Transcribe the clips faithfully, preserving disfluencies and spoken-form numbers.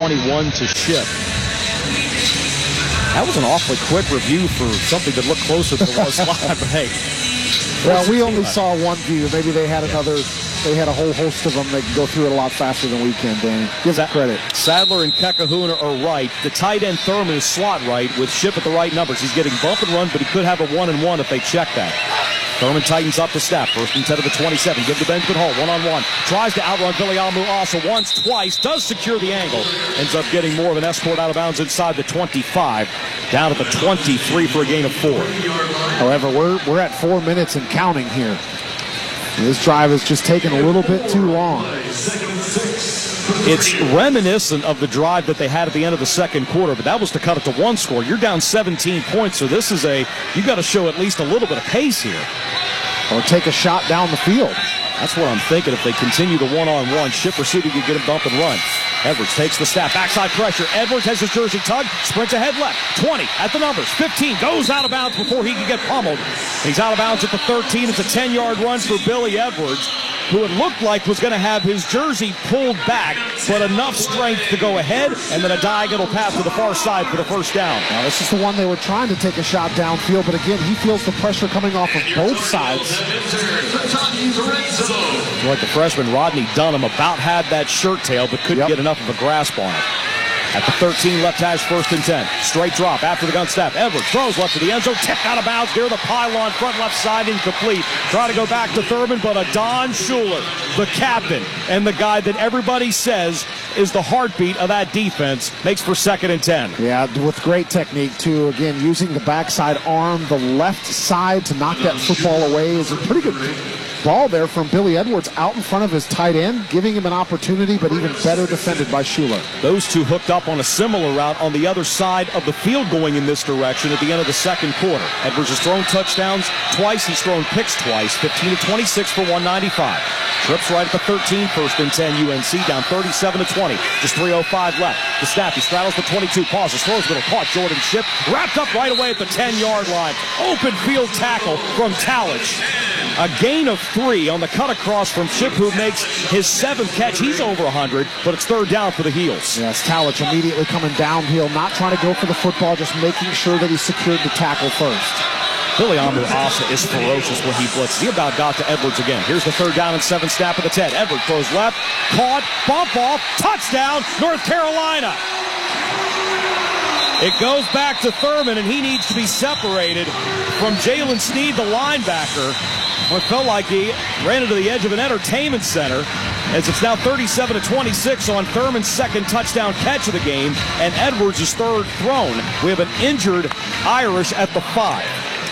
twenty-one to Ship. That was an awfully quick review for something that looked closer than it was live, but hey. Well, we only saw one view. Maybe they had another, they had a whole host of them that can go through it a lot faster than we can, Danny. Give that credit. Sadler and Kekahuna are right. The tight end Thurman is slot right with Ship at the right numbers. He's getting bump and run, but he could have a one and one if they check that. Thurman tightens up the snap. First and ten to the twenty-seven. Give to Benjamin Hall. One-on-one. Tries to outrun Billy Amu-Asa once, twice. Does secure the angle. Ends up getting more of an escort out of bounds inside the twenty-five. Down at the twenty-three for a gain of four. However, we're, we're at four minutes and counting here. This drive is just taking a little bit too long. It's reminiscent of the drive that they had at the end of the second quarter, but that was to cut it to one score. You're down seventeen points, so this is a, you've got to show at least a little bit of pace here. Or take a shot down the field. That's what I'm thinking. If they continue the one-on-one, Ship receiving can get him bump and run. Edwards takes the snap. Backside pressure. Edwards has his jersey tugged. Sprints ahead left. twenty at the numbers. fifteen goes out of bounds before he can get pummeled. He's out of bounds at the thirteen. It's a ten-yard run for Billy Edwards, who it looked like was going to have his jersey pulled back, but enough strength to go ahead, and then a diagonal pass to the far side for the first down. Now, this is the one they were trying to take a shot downfield, but again, he feels the pressure coming off of both sides. Like the freshman Rodney Dunham about had that shirt tail, but couldn't yep. get enough of a grasp on it. At the thirteen, left hash, first and ten. Straight drop after the gun snap. Edwards throws left to the end zone. Tipped out of bounds near the pylon. Front left side, incomplete. Try to go back to Thurman, but a Don Schuler, the captain, and the guy that everybody says is the heartbeat of that defense, makes for second and ten. Yeah, with great technique, too. Again, using the backside arm, the left side to knock that football away is a pretty good ball there from Billy Edwards out in front of his tight end, giving him an opportunity, but even better defended by Schuler. Those two hooked up on a similar route on the other side of the field going in this direction at the end of the second quarter. Edwards has thrown touchdowns twice. He's thrown picks twice. fifteen to twenty-six for one ninety-five. Trips right at the thirteen, first and ten U N C, down thirty-seven to twenty. Just three oh five left. The snap, he straddles the twenty-two, pauses, throws little, caught Jordan Ship, wrapped up right away at the ten-yard line. Open field tackle from Talich. A gain of three on the cut across from Ship, who makes his seventh catch. He's over one hundred, but it's third down for the Heels. Yes, Talich immediately coming downhill, not trying to go for the football, just making sure that he secured the tackle first. Billy Amu-Asa is ferocious when he blitzes. He about got to Edwards again. Here's the third down and seven snap of the ten. Edwards throws left, caught, bump off, touchdown, North Carolina. It goes back to Thurman, and he needs to be separated from Jalen Sneed, the linebacker. It felt like he ran into the edge of an entertainment center, as it's now thirty-seven to twenty-six on Thurman's second touchdown catch of the game, and Edwards' third thrown. We have an injured Irish at the five.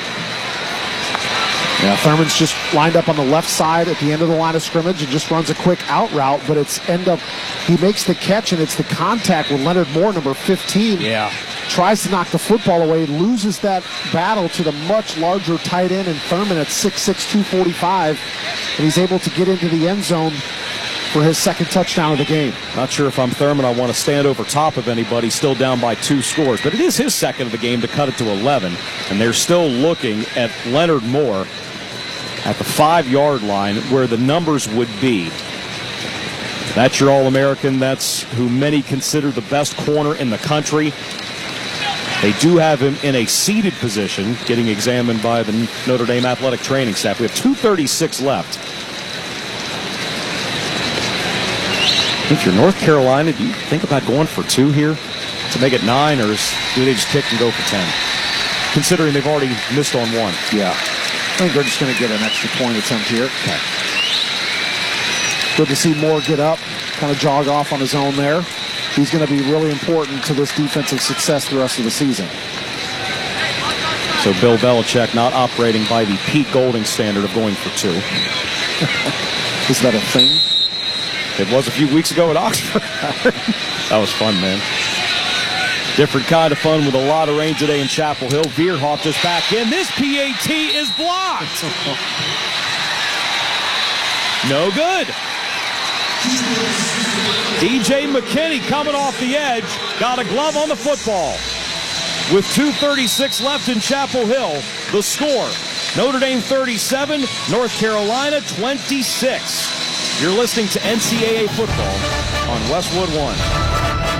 Yeah, Thurman's just lined up on the left side at the end of the line of scrimmage and just runs a quick out route, but it's end up, he makes the catch, and it's the contact with Leonard Moore, number fifteen. Yeah. Tries to knock the football away, loses that battle to the much larger tight end, and Thurman at six six, two forty-five, and he's able to get into the end zone for his second touchdown of the game. Not sure if I'm Thurman, I want to stand over top of anybody, still down by two scores, but it is his second of the game to cut it to eleven, and they're still looking at Leonard Moore at the five-yard line where the numbers would be. That's your All-American. That's who many consider the best corner in the country. They do have him in a seated position, getting examined by the Notre Dame athletic training staff. We have two thirty-six left. If you're North Carolina, do you think about going for two here to make it nine, or do they just kick and go for ten? Considering they've already missed on one. Yeah. I think they're just going to get an extra point attempt here. Okay. Good to see Moore get up, kind of jog off on his own there. He's going to be really important to this defensive success the rest of the season. So Bill Belichick not operating by the Pete Golding standard of going for two. Is that a thing? It was a few weeks ago at Oxford. That was fun, man. Different kind of fun with a lot of rain today in Chapel Hill. Veerhoff just back in. This P A T is blocked. No good. D J McKinney coming off the edge. Got a glove on the football. With two thirty-six left in Chapel Hill, the score, Notre Dame thirty-seven, North Carolina twenty-six. You're listening to N C double A football on Westwood One.